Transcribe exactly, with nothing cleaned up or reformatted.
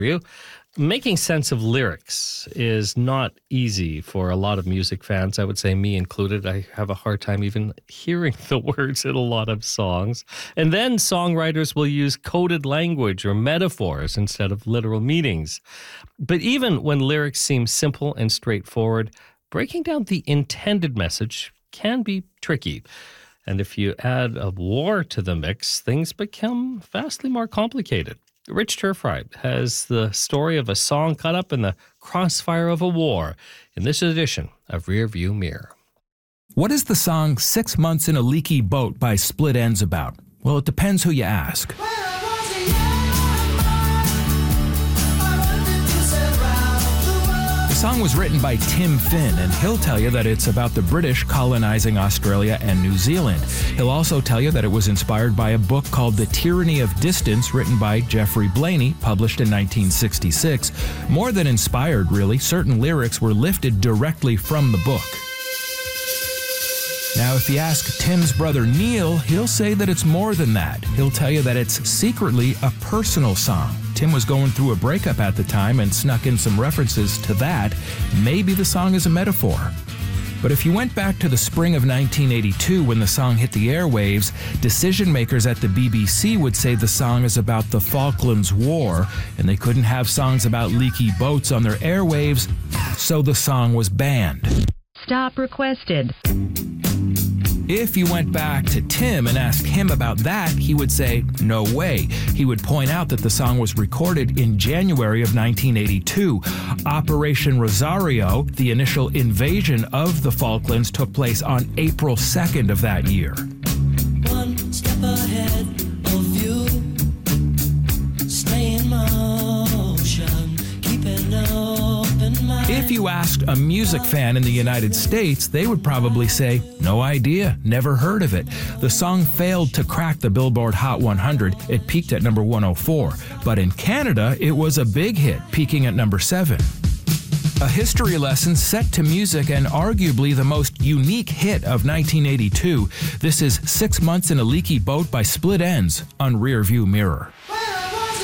you. Making sense of lyrics is not easy for a lot of music fans. I would say me included. I have a hard time even hearing the words in a lot of songs. And then songwriters will use coded language or metaphors instead of literal meanings. But even when lyrics seem simple and straightforward, breaking down the intended message can be tricky. And if you add a war to the mix, things become vastly more complicated. Rich Turfried has the story of a song caught up in the crossfire of a war in this edition of Rearview Mirror. What is the song Six Months in a Leaky Boat by Split Enz about? Well, it depends who you ask. The song was written by Tim Finn, and he'll tell you that it's about the British colonizing Australia and New Zealand. He'll also tell you that it was inspired by a book called The Tyranny of Distance, written by Geoffrey Blaney, published in nineteen sixty-six. More than inspired, really, certain lyrics were lifted directly from the book. Now, if you ask Tim's brother Neil, he'll say that it's more than that. He'll tell you that it's secretly a personal song. Tim was going through a breakup at the time and snuck in some references to that. Maybe the song is a metaphor. But if you went back to the spring of nineteen eighty-two when the song hit the airwaves, decision makers at the B B C would say the song is about the Falklands War, and they couldn't have songs about leaky boats on their airwaves, so the song was banned. Stop requested. If you went back to Tim and asked him about that, he would say, no way. He would point out that the song was recorded in January of nineteen eighty-two. Operation Rosario, the initial invasion of the Falklands, took place on April second of that year. One step ahead of you, stay in motion, keep an open mind. If you asked a music fan in the United States, they would probably say, no idea, never heard of it. The song failed to crack the Billboard Hot one hundred. It peaked at number one oh four. But in Canada, it was a big hit, peaking at number seven. A history lesson set to music and arguably the most unique hit of nineteen eighty-two. This is Six Months in a Leaky Boat by Split Enz on Rearview Mirror.